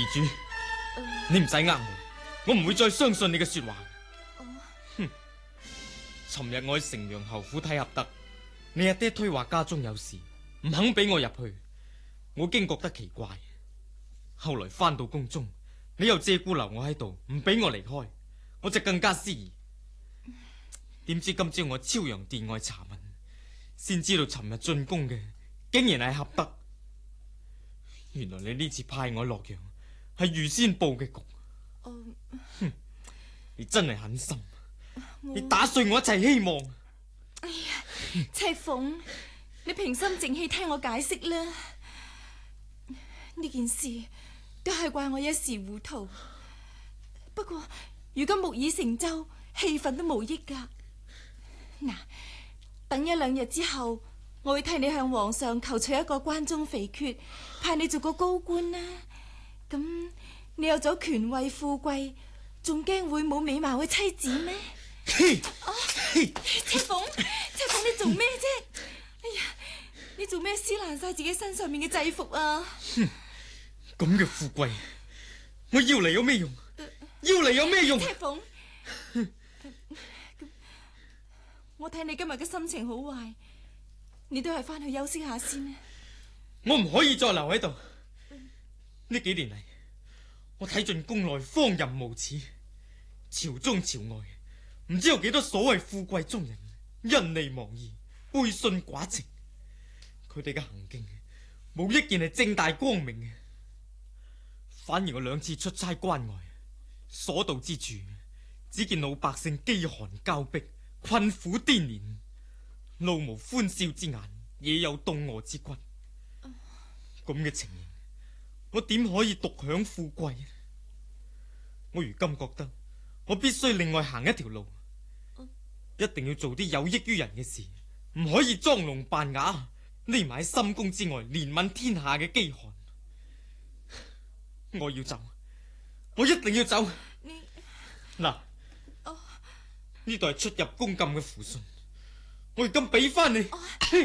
主，你唔使呃我唔會再相信你嘅說話。哼！尋日我去城陽侯府睇合德，你阿爹推話家中有事，唔肯俾我入去，我經覺得奇怪。後來翻到宮中，你又借故留我喺度，唔俾我離開，我就更加思疑。點知今朝我超陽殿外查問，先知道尋日進宮嘅竟然係合德。原來你呢次派我洛陽係預先布嘅局。哼！你真係狠心，你打碎我一切希望。 哎呀，赤鳳，你平心靜氣聽我解釋啦。呢件事都係怪我一時糊塗，不過如今木已成舟，氣憤都無益噶。嗱，等一兩日之後，我會替你向皇上求取一個關中肥缺，派你做個高官啦。咁你有咗權位富貴，仲驚會冇美貌嘅妻子咩？赤鳳，你做咩啫？哎呀，你做咩撕爛晒自己身上面嘅制服啊？ 咁嘅富貴，我要嚟有咩用？要嚟有咩用？ 赤鳳，我睇你今日嘅心情好壞，你都係翻去休息下先啦。 我唔可以再留喺度。呢幾年嚟，我睇盡宮內荒淫無恥，朝中朝外唔知有幾多所謂富貴中人因利忘義、背信寡情，佢哋嘅行徑冇一件係正大光明嘅。反而我兩次出差關外，所到之處，只見老百姓飢寒交迫、困苦顛連，露無歡笑之眼，也有凍餓之骨。咁嘅情形，我點可以獨享富貴？我如今覺得，我必須另外行一條路，一定要做啲有益於人嘅事，唔可以裝聾扮啞，匿埋喺深宮之外，憐憫天下嘅飢寒。我要走，我一定要走。嗱，呢度係出入宮禁嘅符信，我而今俾翻你。